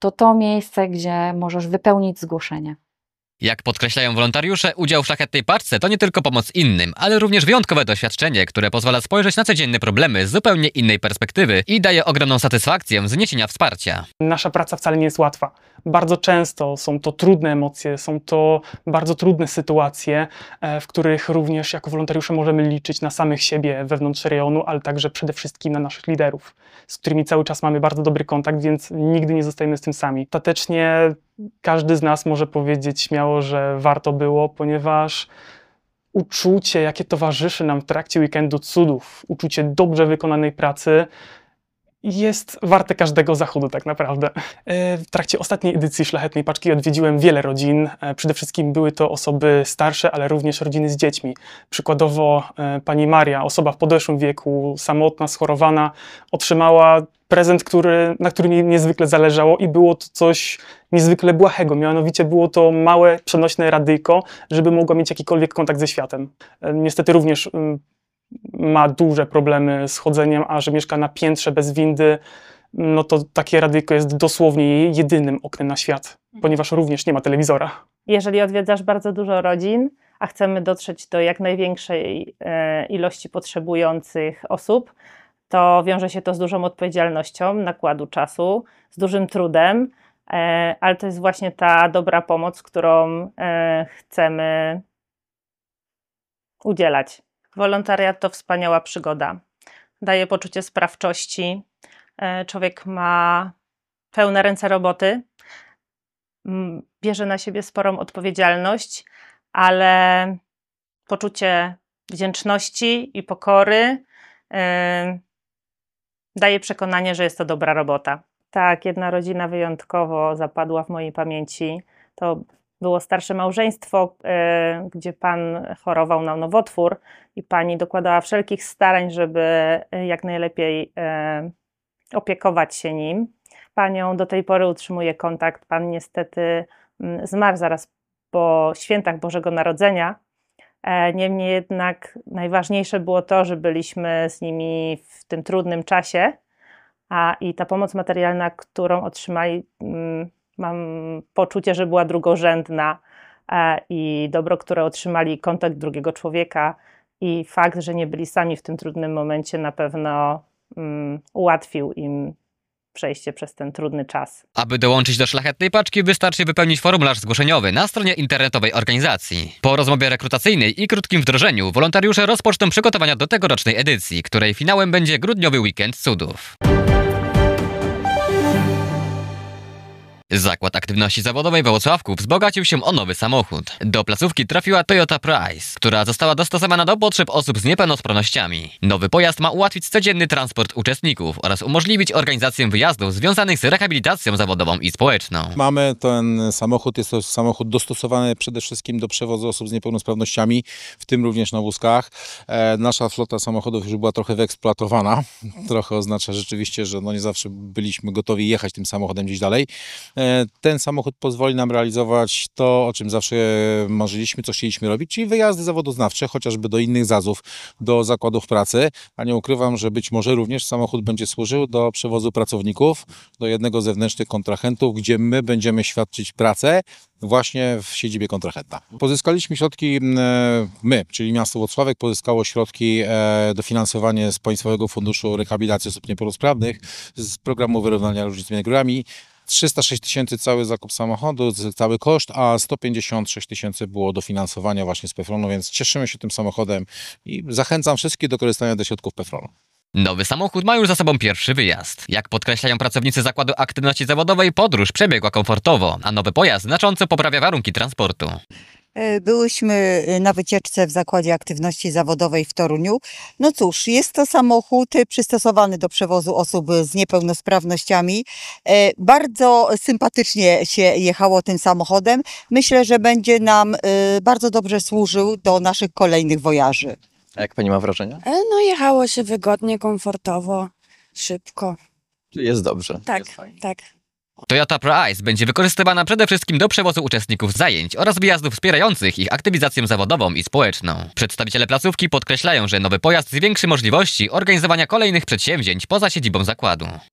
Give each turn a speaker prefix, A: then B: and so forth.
A: to miejsce, gdzie możesz wypełnić zgłoszenie.
B: Jak podkreślają wolontariusze, udział w Szlachetnej Paczce to nie tylko pomoc innym, ale również wyjątkowe doświadczenie, które pozwala spojrzeć na codzienne problemy z zupełnie innej perspektywy i daje ogromną satysfakcję z niesienia wsparcia.
C: Nasza praca wcale nie jest łatwa. Bardzo często są to trudne emocje, są to bardzo trudne sytuacje, w których również jako wolontariusze możemy liczyć na samych siebie wewnątrz rejonu, ale także przede wszystkim na naszych liderów, z którymi cały czas mamy bardzo dobry kontakt, więc nigdy nie zostajemy z tym sami. Ostatecznie każdy z nas może powiedzieć śmiało, że warto było, ponieważ uczucie, jakie towarzyszy nam w trakcie weekendu cudów, uczucie dobrze wykonanej pracy, jest warte każdego zachodu tak naprawdę. W trakcie ostatniej edycji Szlachetnej Paczki odwiedziłem wiele rodzin. Przede wszystkim były to osoby starsze, ale również rodziny z dziećmi. Przykładowo pani Maria, osoba w podeszłym wieku, samotna, schorowana, otrzymała prezent, na którym jej niezwykle zależało i było to coś niezwykle błahego. Mianowicie było to małe, przenośne radyjko, żeby mogła mieć jakikolwiek kontakt ze światem. Niestety również ma duże problemy z chodzeniem, a że mieszka na piętrze bez windy, no to takie radyjko jest dosłownie jej jedynym oknem na świat, ponieważ również nie ma telewizora.
D: Jeżeli odwiedzasz bardzo dużo rodzin, a chcemy dotrzeć do jak największej ilości potrzebujących osób, to wiąże się to z dużą odpowiedzialnością, nakładu czasu, z dużym trudem, ale to jest właśnie ta dobra pomoc, którą chcemy udzielać. Wolontariat to wspaniała przygoda. Daje poczucie sprawczości. Człowiek ma pełne ręce roboty, bierze na siebie sporą odpowiedzialność, ale poczucie wdzięczności i pokory daje przekonanie, że jest to dobra robota. Tak, jedna rodzina wyjątkowo zapadła w mojej pamięci. To było starsze małżeństwo, gdzie pan chorował na nowotwór i pani dokładała wszelkich starań, żeby jak najlepiej opiekować się nim. Panią do tej pory utrzymuje kontakt. Pan niestety zmarł zaraz po świętach Bożego Narodzenia. Niemniej jednak najważniejsze było to, że byliśmy z nimi w tym trudnym czasie i ta pomoc materialna, którą otrzymali, mam poczucie, że była drugorzędna i dobro, które otrzymali, kontakt drugiego człowieka i fakt, że nie byli sami w tym trudnym momencie, na pewno ułatwił im przejście przez ten trudny czas.
B: Aby dołączyć do Szlachetnej Paczki, wystarczy wypełnić formularz zgłoszeniowy na stronie internetowej organizacji. Po rozmowie rekrutacyjnej i krótkim wdrożeniu wolontariusze rozpoczną przygotowania do tegorocznej edycji, której finałem będzie grudniowy weekend cudów. Zakład Aktywności Zawodowej we Włocławku wzbogacił się o nowy samochód. Do placówki trafiła Toyota Price, która została dostosowana do potrzeb osób z niepełnosprawnościami. Nowy pojazd ma ułatwić codzienny transport uczestników oraz umożliwić organizację wyjazdów związanych z rehabilitacją zawodową i społeczną.
E: Mamy ten samochód, jest to samochód dostosowany przede wszystkim do przewozu osób z niepełnosprawnościami, w tym również na wózkach. Nasza flota samochodów już była trochę wyeksploatowana. Trochę oznacza rzeczywiście, że nie zawsze byliśmy gotowi jechać tym samochodem gdzieś dalej. Ten samochód pozwoli nam realizować to, o czym zawsze marzyliśmy, co chcieliśmy robić, czyli wyjazdy zawodoznawcze, chociażby do innych ZAZ-ów, do zakładów pracy, a nie ukrywam, że być może również samochód będzie służył do przewozu pracowników, do jednego z zewnętrznych kontrahentów, gdzie my będziemy świadczyć pracę właśnie w siedzibie kontrahenta. Pozyskaliśmy środki, czyli miasto Włocławek pozyskało środki, dofinansowanie z Państwowego Funduszu Rehabilitacji Osób Niepełnosprawnych, z programu wyrównania różnic między emeryturami. 306 tysięcy cały zakup samochodu, cały koszt, a 156 tysięcy było dofinansowania właśnie z PFRON-u, więc cieszymy się tym samochodem i zachęcam wszystkich do korzystania ze środków PFRON-u.
B: Nowy samochód ma już za sobą pierwszy wyjazd. Jak podkreślają pracownicy Zakładu Aktywności Zawodowej, podróż przebiegła komfortowo, a nowy pojazd znacząco poprawia warunki transportu.
F: Byłyśmy na wycieczce w Zakładzie Aktywności Zawodowej w Toruniu. No cóż, jest to samochód przystosowany do przewozu osób z niepełnosprawnościami. Bardzo sympatycznie się jechało tym samochodem. Myślę, że będzie nam bardzo dobrze służył do naszych kolejnych wojaży.
G: A jak pani ma wrażenia?
H: No jechało się wygodnie, komfortowo, szybko.
G: Jest dobrze.
H: Tak,
G: jest fajnie.
H: tak.
B: Toyota Price będzie wykorzystywana przede wszystkim do przewozu uczestników zajęć oraz wyjazdów wspierających ich aktywizację zawodową i społeczną. Przedstawiciele placówki podkreślają, że nowy pojazd zwiększy możliwości organizowania kolejnych przedsięwzięć poza siedzibą zakładu.